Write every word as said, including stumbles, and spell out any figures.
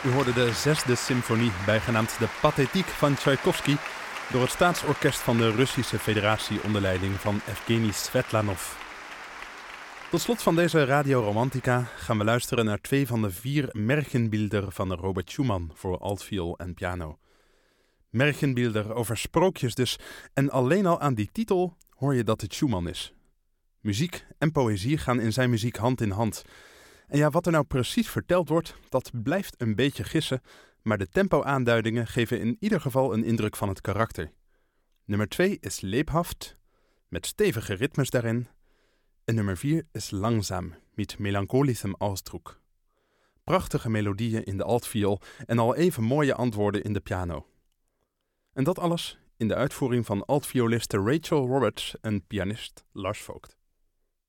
U hoorde de zesde symfonie, bijgenaamd de Pathétique van Tchaikovsky, door het staatsorkest van de Russische Federatie onder leiding van Evgeny Svetlanov. Tot slot van deze Radio Romantica gaan we luisteren naar twee van de vier Märchenbilder van Robert Schumann voor altviool en piano. Märchenbilder over sprookjes dus, en alleen al aan die titel hoor je dat het Schumann is. Muziek en poëzie gaan in zijn muziek hand in hand. En ja, wat er nou precies verteld wordt, dat blijft een beetje gissen, maar de tempo-aanduidingen geven in ieder geval een indruk van het karakter. Nummer twee is lebhaft, met stevige ritmes daarin. En nummer vier is langzaam, met melancholischem Ausdruck. Prachtige melodieën in de altviool en al even mooie antwoorden in de piano. En dat alles in de uitvoering van altvioliste Rachel Roberts en pianist Lars Vogt.